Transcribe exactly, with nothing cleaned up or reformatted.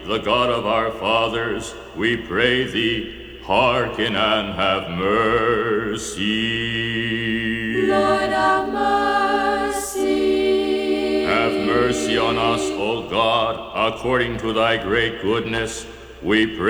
the God of our fathers, we pray thee, hearken and have mercy. Lord, have mercy. Have mercy on us, O God, according to thy great goodness, we pray.